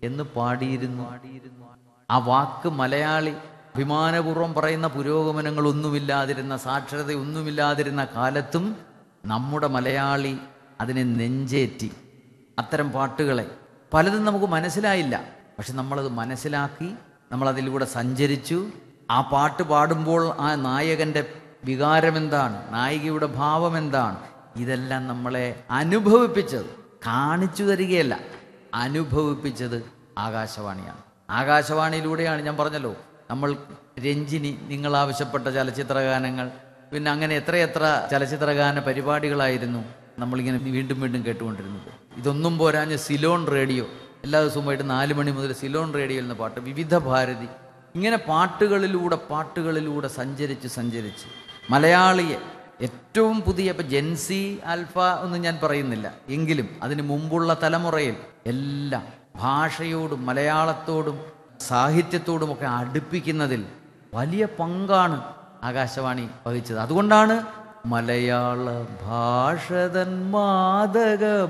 എന്ന് പാടിയിരുന്നു. ആ വാക്ക് മലയാളി അഭിമാനപൂർവ്വം പറയുന്ന പുരോഗമനങ്ങളൊന്നുമില്ലാതിരുന്ന, സാക്ഷരതയൊന്നുമില്ലാതിരുന്ന കാലത്തും നമ്മുടെ മലയാളി അതിനെ നെഞ്ചേറ്റി. അത്തരം പാട്ടുകളെ പലതും നമുക്ക് മനസ്സിലായില്ല, പക്ഷെ നമ്മളത് മനസ്സിലാക്കി, നമ്മളതിലൂടെ സഞ്ചരിച്ചു. ആ പാട്ട് പാടുമ്പോൾ ആ നായകൻ്റെ വികാരമെന്താണ്, നായികയുടെ ഭാവം എന്താണ്, ഇതെല്ലാം നമ്മളെ അനുഭവിപ്പിച്ചത്, കാണിച്ചു തരികയല്ല, അനുഭവിപ്പിച്ചത് ആകാശവാണിയാണ്. ആകാശവാണിയിലൂടെയാണ്, ഞാൻ പറഞ്ഞല്ലോ, നമ്മൾ രഞ്ജിനി, നിങ്ങൾ ആവശ്യപ്പെട്ട ചലച്ചിത്രഗാനങ്ങൾ, പിന്നെ അങ്ങനെ എത്രയെത്ര ചലച്ചിത്രഗാന പരിപാടികളായിരുന്നു നമ്മളിങ്ങനെ വീണ്ടും വീണ്ടും കേട്ടുകൊണ്ടിരുന്നത്. ഇതൊന്നും പോരാഞ്ഞ് സിലോൺ റേഡിയോ, എല്ലാ ദിവസവും വൈകിട്ട് 4 മണി മുതൽ സിലോൺ റേഡിയോയിൽ നിന്ന് പാട്ട്, വിവിധ ഭാരതി, ഇങ്ങനെ പാട്ടുകളിലൂടെ സഞ്ചരിച്ച് മലയാളിയെ ഏറ്റവും പുതിയ, ഇപ്പം ജെൻസി ആൽഫ ഒന്നും ഞാൻ പറയുന്നില്ല, എങ്കിലും അതിന് മുമ്പുള്ള തലമുറയിൽ എല്ലാം ഭാഷയോടും മലയാളത്തോടും സാഹിത്യത്തോടുമൊക്കെ അടുപ്പിക്കുന്നതിൽ വലിയ പങ്കാണ് ആകാശവാണി വഹിച്ചത്. അതുകൊണ്ടാണ് മലയാള ഭാഷതൻ മാദക